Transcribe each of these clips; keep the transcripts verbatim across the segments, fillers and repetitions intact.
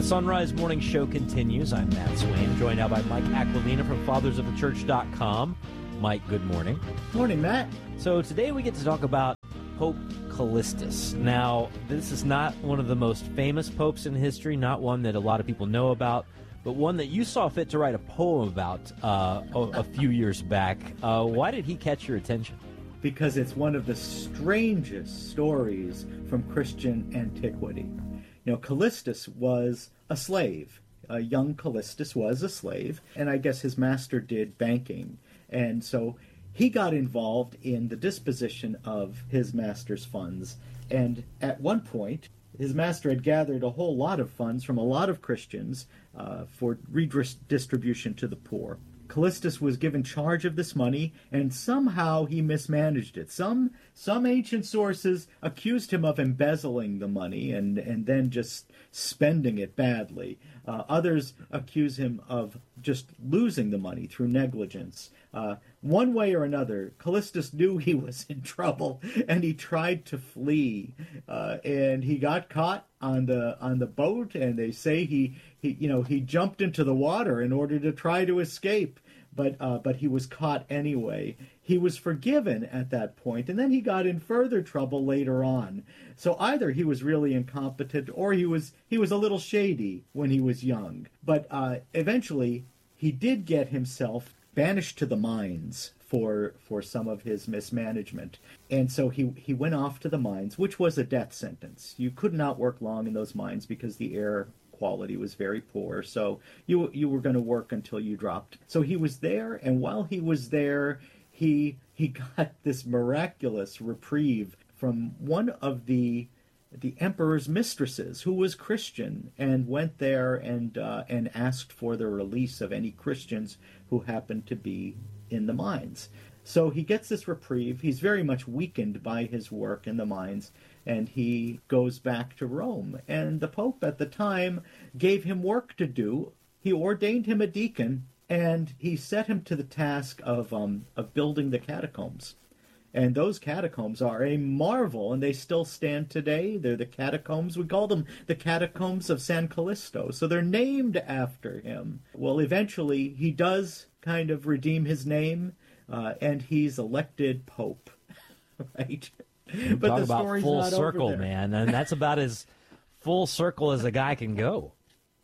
The Sunrise Morning Show continues. I'm Matt Swain, joined now by Mike Aquilina from fathers of the church dot com. Mike, good morning. Morning, Matt. So today we get to talk about Pope Callistus. Now, this is not one of the most famous popes in history, not one that a lot of people know about, but one that you saw fit to write a poem about uh, a, a few years back. Uh, why did he catch your attention? Because it's one of the strangest stories from Christian antiquity. You know, Callistus was a slave. Uh, young Callistus was a slave, and I guess his master did banking. And so he got involved in the disposition of his master's funds. And at one point, his master had gathered a whole lot of funds from a lot of Christians uh, for redistribution to the poor. Callistus was given charge of this money, and somehow he mismanaged it. Some some ancient sources accused him of embezzling the money and, and then just spending it badly. Uh, others accuse him of just losing the money through negligence. Uh, one way or another, Callistus knew he was in trouble, and he tried to flee. Uh, and he got caught on the on the boat, and they say he, he you know he jumped into the water in order to try to escape. But uh, but he was caught anyway. He was forgiven at that point, and then he got in further trouble later on. So either he was really incompetent, or he was he was a little shady when he was young. But uh, eventually, he did get himself banished to the mines for for some of his mismanagement, and so he he went off to the mines, which was a death sentence. You could not work long in those mines because the air quality was very poor, so you you were going to work until you dropped. So he was there, and while he was there, he he got this miraculous reprieve from one of the the emperor's mistresses, who was Christian, and went there and uh, and asked for the release of any Christians who happened to be in the mines. So he gets this reprieve. He's very much weakened by his work in the mines, and he goes back to Rome. And the Pope at the time gave him work to do. He ordained him a deacon, and he set him to the task of um, of building the catacombs. And those catacombs are a marvel, and they still stand today. They're the catacombs. We call them the catacombs of San Callisto. So they're named after him. Well, eventually, he does kind of redeem his name, uh, and he's elected Pope. Right? You but talk the about story's full not over circle, there. man, and that's about as full circle as a guy can go.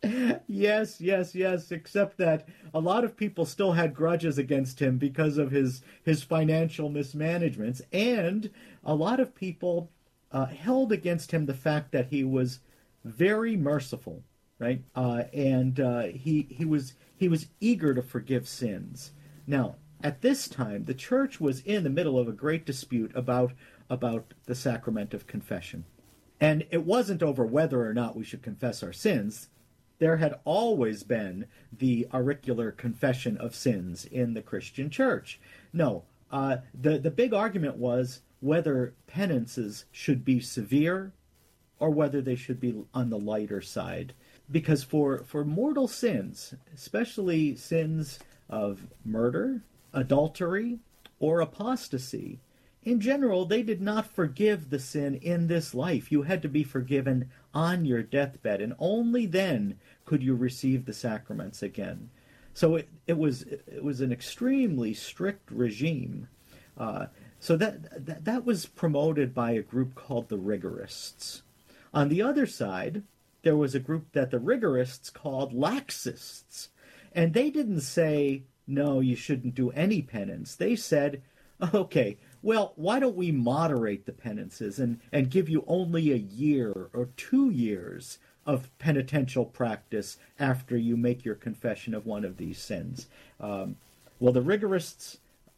Yes, yes, yes, except that a lot of people still had grudges against him because of his, his financial mismanagements, and a lot of people uh, held against him the fact that he was very merciful, right? Uh, and uh, he he was he was eager to forgive sins. Now, at this time, the church was in the middle of a great dispute about about the sacrament of confession. And it wasn't over whether or not we should confess our sins. There had always been the auricular confession of sins in the Christian church. No, uh, the, the big argument was whether penances should be severe or whether they should be on the lighter side. Because for, for mortal sins, especially sins of murder, adultery, or apostasy, in general, they did not forgive the sin in this life. You had to be forgiven on your deathbed, and only then could you receive the sacraments again. So it, it was it was an extremely strict regime. Uh, so that, that that was promoted by a group called the Rigorists. On the other side, there was a group that the Rigorists called Laxists, and they didn't say, no, you shouldn't do any penance. They said, okay, well, why don't we moderate the penances and, and give you only a year or two years of penitential practice after you make your confession of one of these sins? Um, well, the Rigorists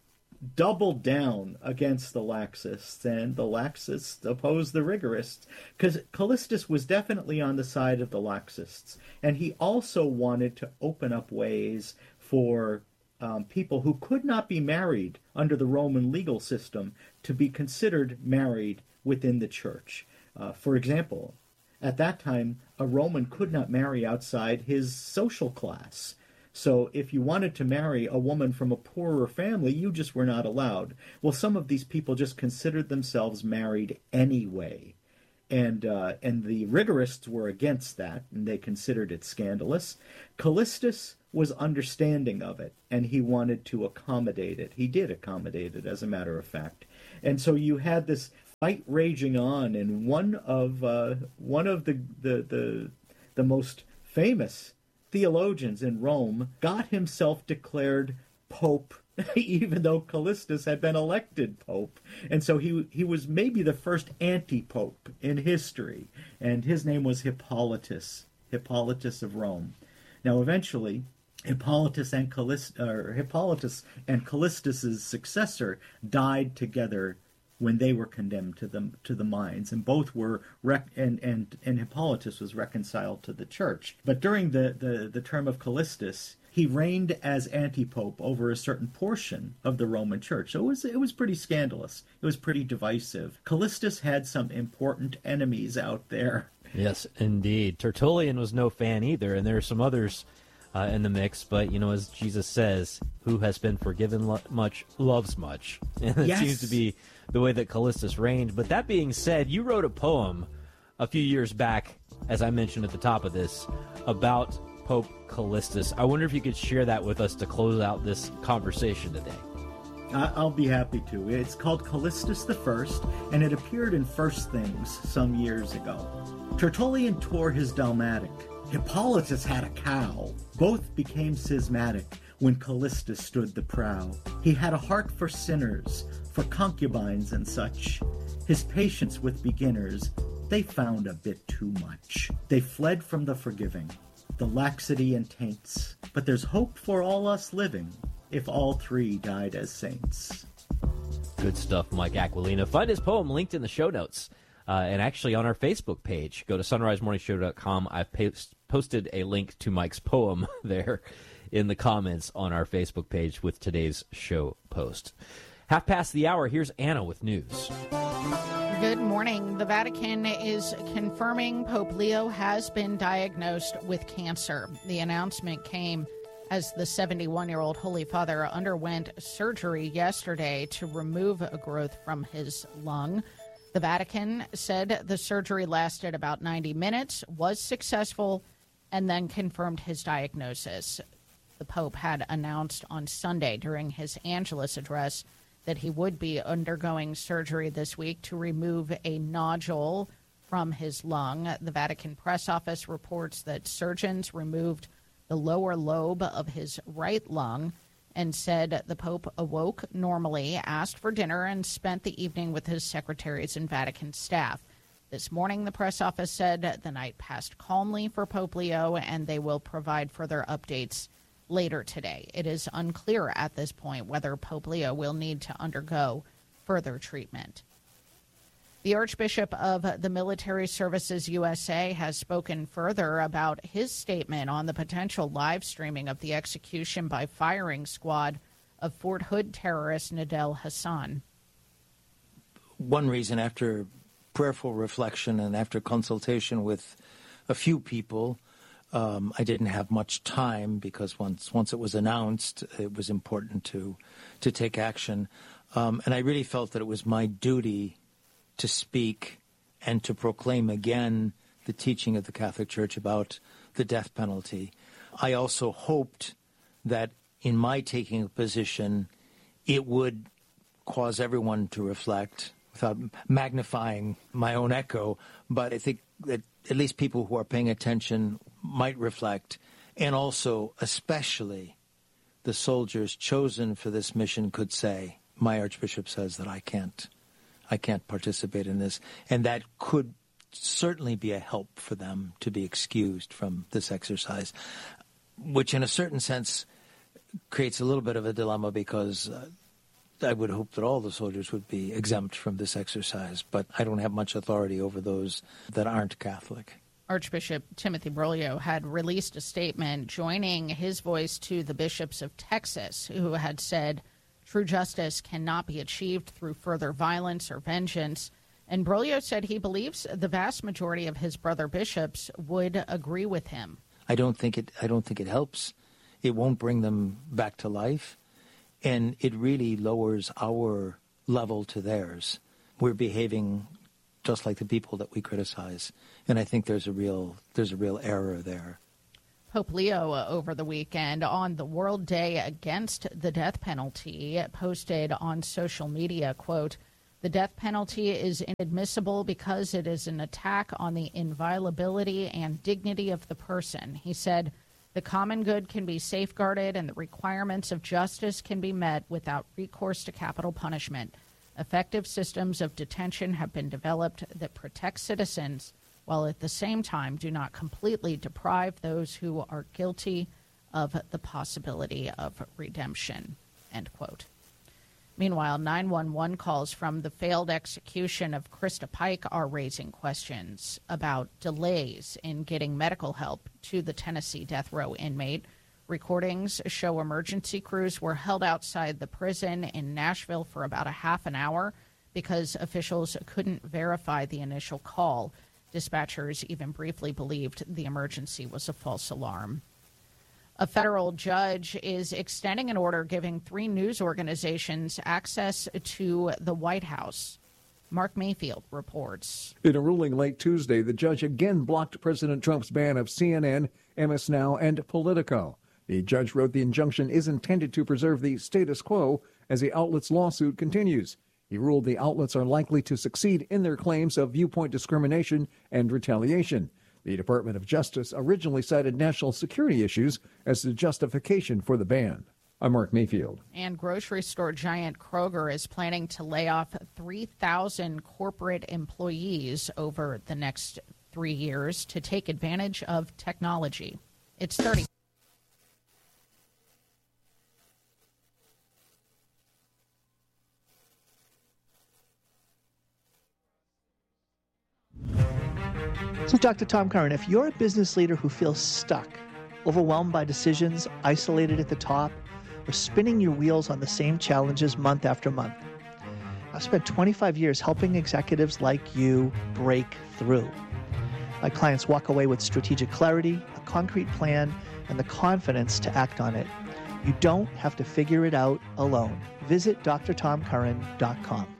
doubled down against the Laxists, and the Laxists opposed the Rigorists, because Callistus was definitely on the side of the Laxists, and he also wanted to open up ways for Um, people who could not be married under the Roman legal system to be considered married within the church. Uh, for example, at that time, a Roman could not marry outside his social class. So if you wanted to marry a woman from a poorer family, you just were not allowed. Well, some of these people just considered themselves married anyway. And uh, and the rigorists were against that, and they considered it scandalous. Callistus was understanding of it, and he wanted to accommodate it. He did accommodate it, as a matter of fact. And so you had this fight raging on, and one of uh, one of the, the the the most famous theologians in Rome got himself declared Pope, even though Callistus had been elected Pope. And so he he was maybe the first anti-Pope in history, and his name was Hippolytus, Hippolytus of Rome. Now, eventually, Hippolytus and Callist, or Hippolytus and Callistus's successor died together when they were condemned to the to the mines, and both were rec- and and and Hippolytus was reconciled to the church. But during the the, the term of Callistus, he reigned as anti-pope over a certain portion of the Roman Church. So it was it was pretty scandalous. It was pretty divisive. Callistus had some important enemies out there. Yes, indeed. Tertullian was no fan either, and there are some others uh, in the mix. But, you know, as Jesus says, who has been forgiven lo- much loves much. And it Yes. seems to be the way that Callistus reigned. But that being said, you wrote a poem a few years back, as I mentioned at the top of this, about Pope Callistus. I wonder if you could share that with us to close out this conversation today. I- I'll be happy to. It's called Callistus the First, and it appeared in First Things some years ago. Tertullian tore his dalmatic. Hippolytus had a cow. Both became schismatic when Callistus stood the prow. He had a heart for sinners, for concubines and such. His patience with beginners, they found a bit too much. They fled from the forgiving, the laxity and taints. But there's hope for all us living, if all three died as saints. Good stuff, Mike Aquilina. Find his poem linked in the show notes. Uh, and actually on our Facebook page, go to sunrise morning show dot com. I've post- posted a link to Mike's poem there in the comments on our Facebook page with today's show post. Half past the hour, here's Anna with news. Good morning. The Vatican is confirming Pope Leo has been diagnosed with cancer. The announcement came as the seventy-one-year-old Holy Father underwent surgery yesterday to remove a growth from his lung. The Vatican said the surgery lasted about ninety minutes, was successful, and then confirmed his diagnosis. The Pope had announced on Sunday during his Angelus address that he would be undergoing surgery this week to remove a nodule from his lung. The Vatican press office reports that surgeons removed the lower lobe of his right lung and said the Pope awoke normally, asked for dinner, and spent the evening with his secretaries and Vatican staff. This morning, the press office said the night passed calmly for Pope Leo, and they will provide further updates later today. It is unclear at this point whether Pope Leo will need to undergo further treatment. The Archbishop of the Military Services U S A has spoken further about his statement on the potential live streaming of the execution by firing squad of Fort Hood terrorist Nadel Hassan. One reason, after prayerful reflection and after consultation with a few people, um, I didn't have much time because once once it was announced, it was important to to take action. Um, and I really felt that it was my duty to speak and to proclaim again the teaching of the Catholic Church about the death penalty. I also hoped that in my taking a position, it would cause everyone to reflect without magnifying my own echo. But I think that at least people who are paying attention might reflect, and also especially the soldiers chosen for this mission could say, my Archbishop says that I can't I can't participate in this, and that could certainly be a help for them to be excused from this exercise, which in a certain sense creates a little bit of a dilemma because uh, I would hope that all the soldiers would be exempt from this exercise, but I don't have much authority over those that aren't Catholic. Archbishop Timothy Broglio had released a statement joining his voice to the bishops of Texas, who had said true justice cannot be achieved through further violence or vengeance. And Broglio said he believes the vast majority of his brother bishops would agree with him. I don't think it I don't think it helps. It won't bring them back to life, and it really lowers our level to theirs. We're behaving just like the people that we criticize. And I think there's a real there's a real error there. Pope Leo uh, over the weekend on the World Day Against the Death Penalty posted on social media, quote, "The death penalty is inadmissible because it is an attack on the inviolability and dignity of the person." He said, "The common good can be safeguarded and the requirements of justice can be met without recourse to capital punishment. Effective systems of detention have been developed that protect citizens while at the same time do not completely deprive those who are guilty of the possibility of redemption," end quote. Meanwhile, nine one one calls from the failed execution of Krista Pike are raising questions about delays in getting medical help to the Tennessee death row inmate. Recordings show emergency crews were held outside the prison in Nashville for about a half an hour because officials couldn't verify the initial call. Dispatchers even briefly believed the emergency was a false alarm. A federal judge is extending an order giving three news organizations access to the White House. Mark Mayfield reports. In a ruling late Tuesday, the judge again blocked President Trump's ban of C N N, M S Now, and Politico. The judge wrote the injunction is intended to preserve the status quo as the outlet's lawsuit continues. He ruled the outlets are likely to succeed in their claims of viewpoint discrimination and retaliation. The Department of Justice originally cited national security issues as the justification for the ban. I'm Mark Mayfield. And grocery store giant Kroger is planning to lay off three thousand corporate employees over the next three years to take advantage of technology. It's thirty. So, Doctor Tom Curran, if you're a business leader who feels stuck, overwhelmed by decisions, isolated at the top, or spinning your wheels on the same challenges month after month, I've spent twenty-five years helping executives like you break through. My clients walk away with strategic clarity, a concrete plan, and the confidence to act on it. You don't have to figure it out alone. Visit D R tom curran dot com.